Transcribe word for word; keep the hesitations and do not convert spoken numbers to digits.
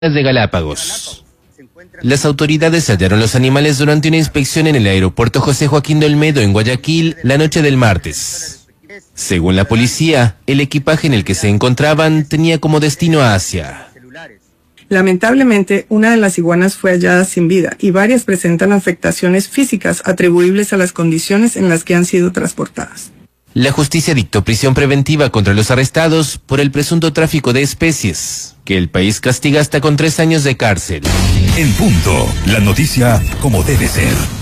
de Galápagos. Las autoridades hallaron los animales durante una inspección en el aeropuerto José Joaquín de Olmedo, en Guayaquil, la noche del martes. Según la policía, el equipaje en el que se encontraban tenía como destino a Asia. Lamentablemente, una de las iguanas fue hallada sin vida y varias presentan afectaciones físicas atribuibles a las condiciones en las que han sido transportadas. La justicia dictó prisión preventiva contra los arrestados por el presunto tráfico de especies, que el país castiga hasta con tres años de cárcel. En punto, la noticia como debe ser.